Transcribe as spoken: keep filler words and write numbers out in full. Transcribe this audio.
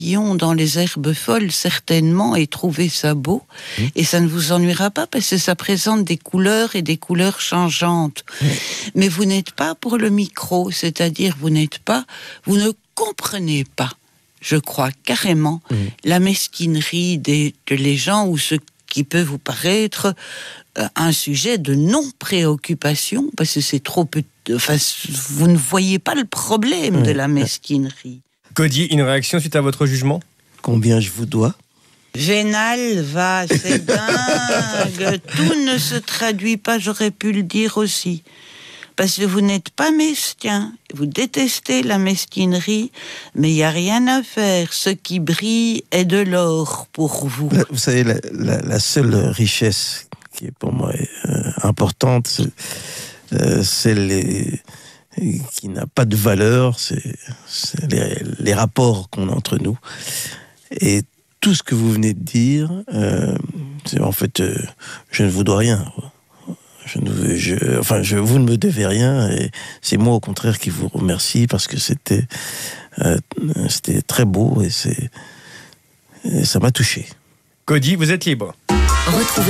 dans les herbes folles certainement et trouver ça beau, mmh. et ça ne vous ennuiera pas parce que ça présente des couleurs et des couleurs changeantes. Mmh. Mais vous n'êtes pas pour le micro, c'est-à-dire vous n'êtes pas, vous ne comprenez pas, je crois carrément, mmh. la mesquinerie des, de les gens ou ce qui peut vous paraître euh, un sujet de non-préoccupation parce que c'est trop peu, enfin, vous ne voyez pas le problème mmh. de la mesquinerie. Gaudi, une réaction suite à votre jugement ? Combien je vous dois ? Vénal, va, c'est dingue. Tout ne se traduit pas, j'aurais pu le dire aussi. Parce que vous n'êtes pas mesquin, vous détestez la mesquinerie, mais il n'y a rien à faire. Ce qui brille est de l'or pour vous. Vous savez, la, la, la seule richesse qui est pour moi euh, importante, c'est, euh, c'est les... qui n'a pas de valeur, c'est, c'est les, les rapports qu'on a entre nous. Et tout ce que vous venez de dire, euh, c'est en fait, euh, je ne vous dois rien. Je ne, je, enfin, je, vous ne me devez rien, et c'est moi au contraire qui vous remercie parce que c'était, euh, c'était très beau et, c'est, et ça m'a touché. Gaudi, vous êtes libre. Retrouvez